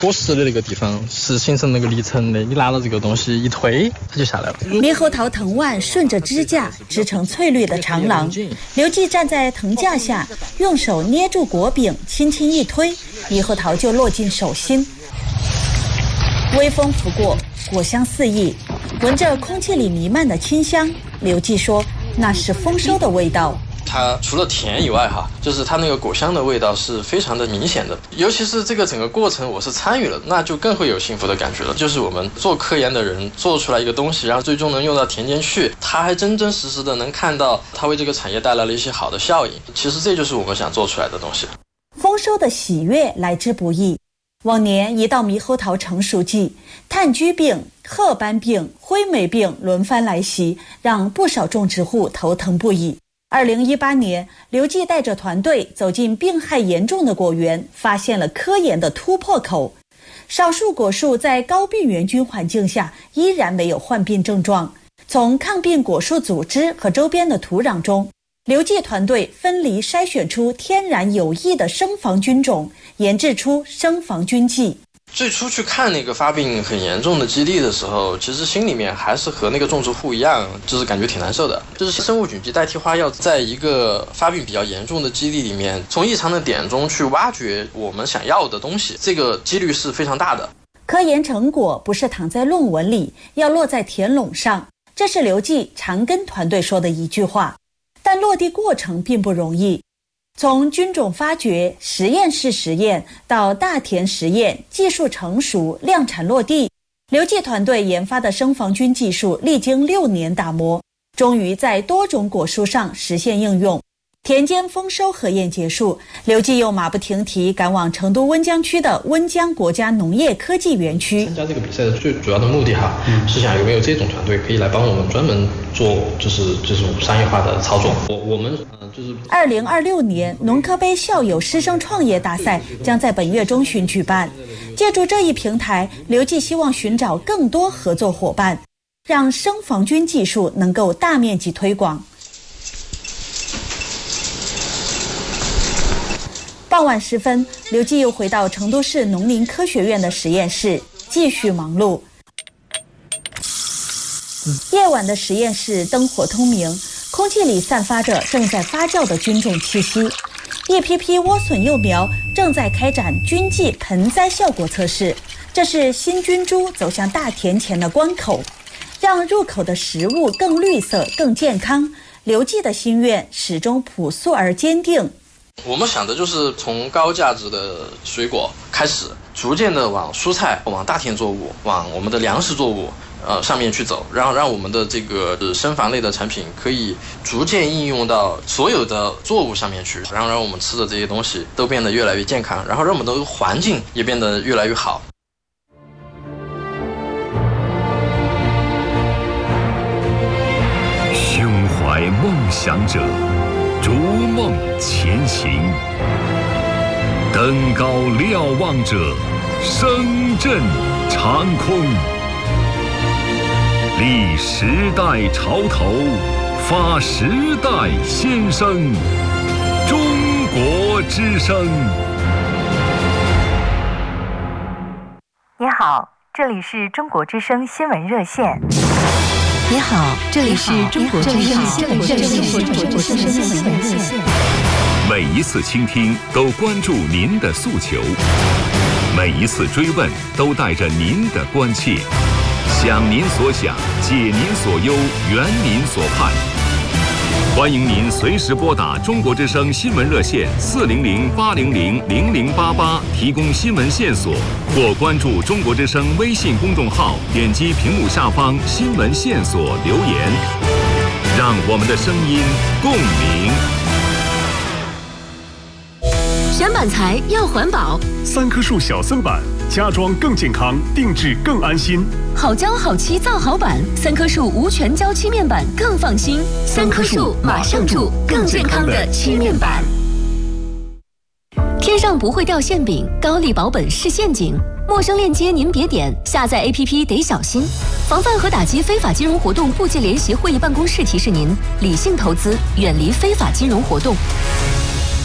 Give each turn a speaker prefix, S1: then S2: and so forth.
S1: 果实的那个地方是形成那个离层的，你拿了这个东西一推，它就下来了。
S2: 猕猴桃藤蔓顺着支架织成翠绿的长廊，刘季站在藤架下，用手捏住果柄，轻轻一推，猕猴桃就落进手心。微风拂过，果香四溢，闻着空气里弥漫的清香，刘季说那是丰收的味道。
S1: 它除了甜以外就是它那个果香的味道是非常的明显的，尤其是这个整个过程我是参与了，那就更会有幸福的感觉了。就是我们做科研的人做出来一个东西，然后最终能用到田间去，它还真真实实的能看到它为这个产业带来了一些好的效应。其实这就是我们想做出来的东西。
S2: 丰收的喜悦来之不易。往年一到猕猴桃成熟季，炭疽病、褐斑病、灰霉病轮番来袭，让不少种植户头疼不已。2018年，刘季带着团队走进病害严重的果园，发现了科研的突破口。少数果树在高病原菌环境下依然没有患病症状。从抗病果树组织和周边的土壤中，刘季团队分离筛选出天然有益的生防菌种，研制出生防菌剂。
S1: 最初去看那个发病很严重的基地的时候，其实心里面还是和那个种植户一样，就是感觉挺难受的。就是生物菌剂代替花药，在一个发病比较严重的基地里面，从异常的点中去挖掘我们想要的东西，这个几率是非常大的。
S2: 科研成果不是躺在论文里，要落在田垄上，这是刘季常跟团队说的一句话。但落地过程并不容易。从菌种发掘、实验室实验到大田实验，技术成熟、量产落地，刘季团队研发的生防菌技术历经6年打磨，终于在多种果树上实现应用。田间丰收核验结束，刘季又马不停蹄赶往成都温江区的温江国家农业科技园区。
S1: 参加这个比赛的最主要的目的是想有没有这种团队可以来帮我们专门做就是这种商业化的操作。我们就是
S2: 2026年农科杯校友师生创业大赛将在本月中旬举办。借助这一平台，刘季希望寻找更多合作伙伴，让生防菌技术能够大面积推广。傍晚时分，刘季又回到成都市农林科学院的实验室，继续忙碌。夜晚的实验室灯火通明，空气里散发着正在发酵的菌种气息。一批批莴笋幼苗正在开展菌剂盆栽效果测试，这是新菌株走向大田前的关口。让入口的食物更绿色、更健康，刘季的心愿始终朴素而坚定。
S1: 我们想的就是从高价值的水果开始，逐渐的往蔬菜、往大田作物、往我们的粮食作物上面去走，然后让我们的这个生防类的产品可以逐渐应用到所有的作物上面去，然后让我们吃的这些东西都变得越来越健康，然后让我们的环境也变得越来越好。
S3: 胸怀梦想者，逐梦前行，登高瞭望者，声震长空。立时代潮头，发时代先声。中国之声。
S4: 你好，这里是中国之声新闻热线。
S5: 你好，这里是中国之声新闻热线。
S3: 每一次倾听都关注您的诉求，每一次追问都带着您的关切，想您所想，解您所忧，圆您所盼。欢迎您随时拨打中国之声新闻热线400-800-0088提供新闻线索，或关注中国之声微信公众号，点击屏幕下方新闻线索留言，让我们的声音共鸣。
S5: 选板材要环保
S6: ，3棵树小森板，家装更健康，定制更安心。
S5: 好胶好漆造好板，3棵树无全胶漆面板更放心。3棵树马上住更健康的漆面板。天上不会掉馅饼，高利保本是陷阱。陌生链接您别点，下载 APP 得小心。防范和打击非法金融活动部界联席会议办公室提示您：理性投资，远离非法金融活动。